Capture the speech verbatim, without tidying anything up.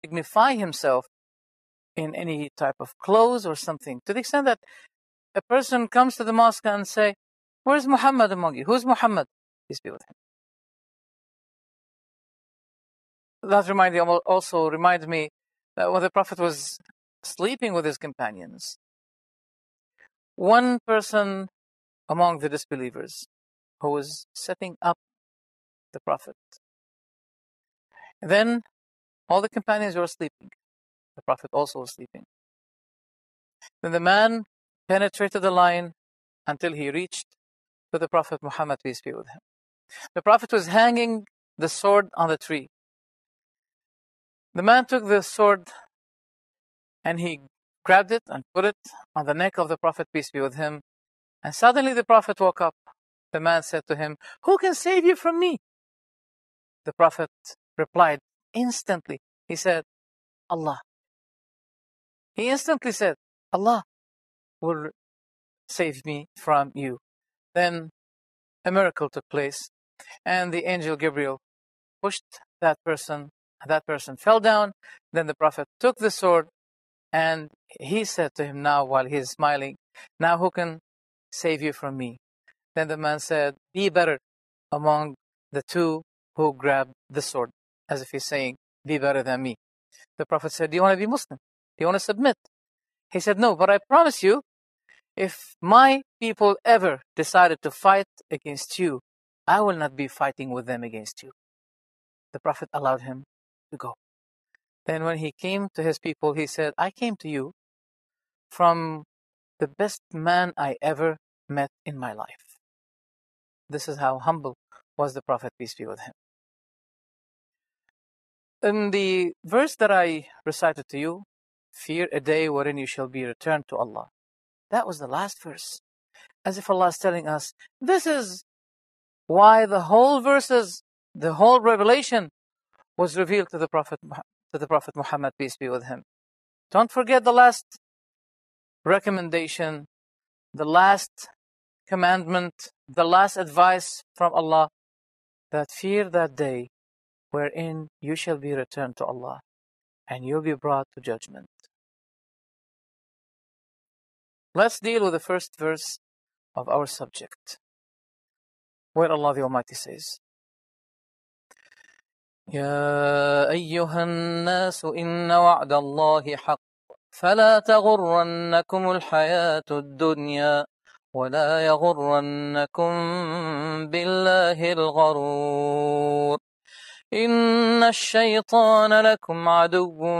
dignify himself in any type of clothes or something, to the extent that a person comes to the mosque and say, "Where's Muhammad among you? Who's Muhammad?" Peace be with him. That remind also reminds me that when the Prophet was sleeping with his companions, one person among the disbelievers who was setting up the Prophet. And then all the companions were sleeping. The Prophet also was sleeping. Then the man penetrated the line until he reached to the Prophet Muhammad, peace be with him. The Prophet was hanging the sword on the tree. The man took the sword and he grabbed it and put it on the neck of the Prophet, peace be with him. And suddenly the Prophet woke up. The man said to him, "Who can save you from me?" The Prophet replied instantly. He said, "Allah." He instantly said, "Allah will save me from you." Then a miracle took place, and the angel Gabriel pushed that person, and that person fell down. Then the Prophet took the sword, and he said to him now while he is smiling, "Now who can save you from me?" Then the man said, "Be better among the two who grabbed the sword," as if he's saying, "Be better than me." The Prophet said, "Do you want to be Muslim? Do you want to submit?" He said, "No, but I promise you, if my people ever decided to fight against you, I will not be fighting with them against you." The Prophet allowed him to go. Then when he came to his people, he said, "I came to you from the best man I ever met in my life." This is how humble was the Prophet, peace be with him. In the verse that I recited to you, "Fear a day wherein you shall be returned to Allah," that was the last verse. As if Allah is telling us, this is why the whole verses, the whole revelation was revealed to the Prophet, to the Prophet Muhammad, peace be with him. Don't forget the last recommendation, the last commandment, the last advice from Allah, that fear that day wherein you shall be returned to Allah and you'll be brought to judgment. Let's deal with the first verse of our subject, where Allah the Almighty says, "Ya ayyuhan nas inna wa'da Allahi haqq fala taghurrannakum al-hayatu ad-dunya wa la yaghurrannakum billahi al-gharur inna ash-shaytana lakum aduwwun